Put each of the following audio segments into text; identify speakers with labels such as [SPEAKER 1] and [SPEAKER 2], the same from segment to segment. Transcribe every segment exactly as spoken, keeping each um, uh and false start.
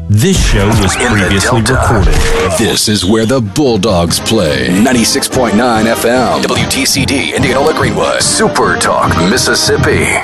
[SPEAKER 1] This show was previously recorded.
[SPEAKER 2] This is where the Bulldogs play. ninety-six point nine F M. W T C D, Indianola Greenwood. Super Talk, Mississippi.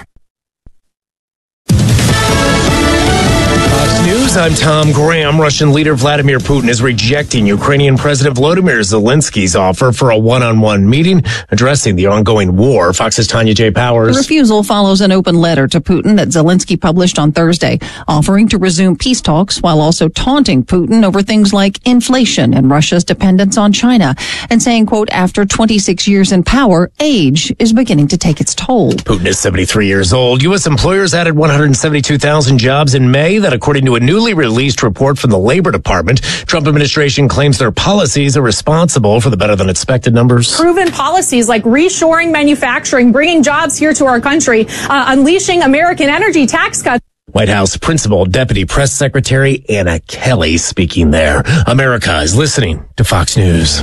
[SPEAKER 3] News, I'm Tom Graham. Russian leader Vladimir Putin is rejecting Ukrainian President Volodymyr Zelensky's offer for a one-on-one meeting addressing the ongoing war. Fox's Tanya J. Powers.
[SPEAKER 4] The refusal follows an open letter to Putin that Zelensky published on Thursday, offering to resume peace talks while also taunting Putin over things like inflation and Russia's dependence on China, and saying, quote, after twenty-six years in power, age is beginning to take its toll.
[SPEAKER 3] Putin is seventy-three years old. U S employers added one hundred seventy-two thousand jobs in May. That, according to a newly released report from the Labor Department, Trump administration claims their policies are responsible for the better-than-expected numbers.
[SPEAKER 5] Proven policies like reshoring manufacturing, bringing jobs here to our country, uh, unleashing American energy tax cuts.
[SPEAKER 3] White House Principal Deputy Press Secretary Anna Kelly speaking there. America is listening to Fox News.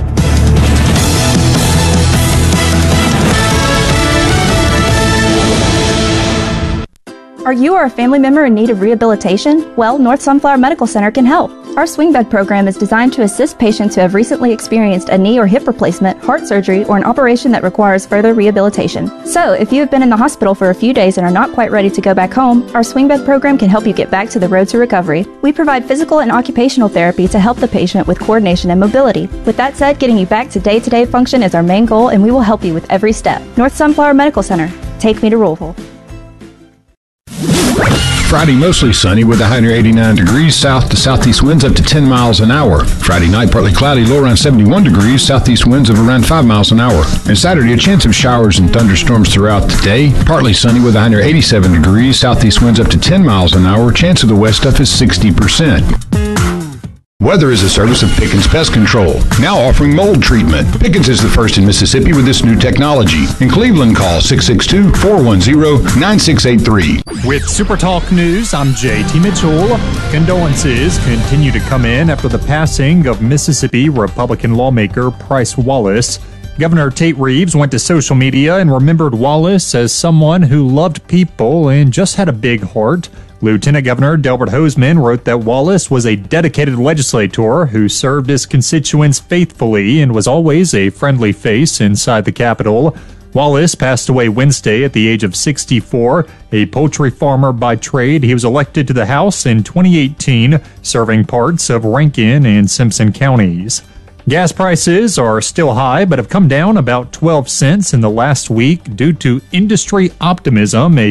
[SPEAKER 6] Are you or a family member in need of rehabilitation? Well, North Sunflower Medical Center can help. Our swing bed program is designed to assist patients who have recently experienced a knee or hip replacement, heart surgery, or an operation that requires further rehabilitation. So, if you have been in the hospital for a few days and are not quite ready to go back home, our swing bed program can help you get back to the road to recovery. We provide physical and occupational therapy to help the patient with coordination and mobility. With that said, getting you back to day-to-day function is our main goal, and we will help you with every step. North Sunflower Medical Center. Take me to Louisville.
[SPEAKER 7] Friday, mostly sunny with a high near eighty-nine degrees, south to southeast winds up to ten miles an hour. Friday night, partly cloudy, low around seventy-one degrees, southeast winds of around five miles an hour. And Saturday, a chance of showers and thunderstorms throughout the day. Partly sunny with a high near eighty-seven degrees, southeast winds up to ten miles an hour. Chance of the west stuff is sixty percent. Weather is a service of Pickens Pest Control, now offering mold treatment. Pickens is the first in Mississippi with this new technology. In Cleveland, call six six two, four one zero, nine six eight three.
[SPEAKER 8] With Super Talk News, I'm J T Mitchell. Condolences continue to come in after the passing of Mississippi Republican lawmaker Price Wallace. Governor Tate Reeves went to social media and remembered Wallace as someone who loved people and just had a big heart. Lieutenant Governor Delbert Hosemann wrote that Wallace was a dedicated legislator who served his constituents faithfully and was always a friendly face inside the Capitol. Wallace passed away Wednesday at the age of sixty-four. A poultry farmer by trade, he was elected to the House in twenty eighteen, serving parts of Rankin and Simpson counties. Gas prices are still high, but have come down about twelve cents in the last week due to industry optimism. A